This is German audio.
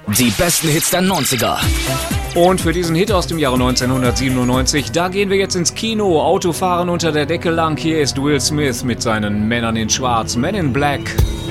Die besten Hits der 90er. Und für diesen Hit aus dem Jahre 1997, da gehen wir jetzt ins Kino. Autofahren unter der Decke lang. Hier ist Will Smith mit seinen Männern in Schwarz, Men in Black.